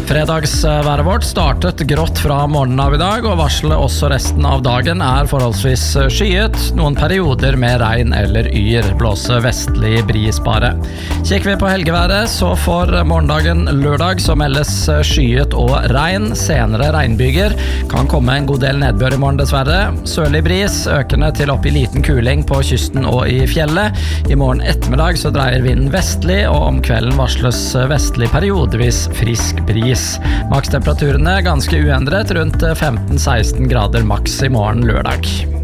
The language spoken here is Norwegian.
Fredagsværet vårt startet grått fra morgenen av I dag, og varselet også resten av dagen forholdsvis skyet, noen perioder med regn eller yr, blåse vestlig bris bare. Kikker vi på helgeværet, så for morgendagen lørdag så meldes skyet og regn, senere regnbyger, kan komme en god del nedbør I morgen dessverre, sørlig bris, økende til opp I liten kuling på kysten og I fjellet. I morgen ettermiddag så dreier vinden vestlig, og om kvelden varsles vestlig periodevis frisk bris. Makstemperaturene ganske uendret, rundt 15-16 grader maks I morgen lørdag.